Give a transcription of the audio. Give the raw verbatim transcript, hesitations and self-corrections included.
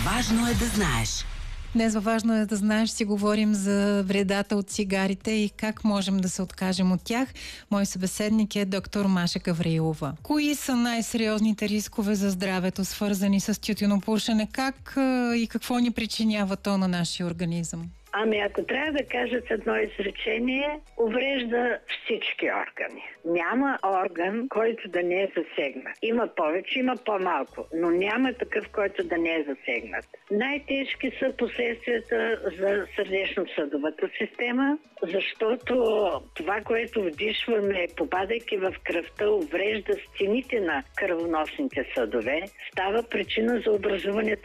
Важно е да знаеш. Днес във Важно е да знаеш си говорим за вредата от цигарите и как можем да се откажем от тях. Мой събеседник е доктор Маша Гавраилова. Кои са най-сериозните рискове за здравето, свързани с тютюнопушене? Как и какво ни причинява то на нашия организъм? Ами ако трябва да кажа с едно изречение, уврежда всички органи. Няма орган, който да не е засегнат. Има повече, има по-малко, но няма такъв, който да не е засегнат. Най-тежки са последствията за сърдечно-съдовата система, защото това, което вдишваме, попадайки в кръвта, уврежда стените на кръвоносните съдове, става причина за образуването